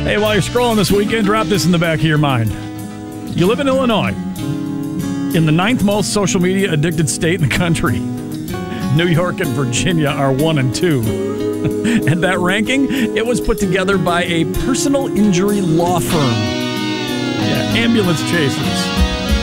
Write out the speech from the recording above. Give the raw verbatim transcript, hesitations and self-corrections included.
Hey, while you're scrolling this weekend, drop this in the back of your mind. You live in Illinois, in the ninth most social media addicted state in the country. New York and Virginia are one and two. And that ranking, it was put together by a personal injury law firm. Yeah, ambulance chasers.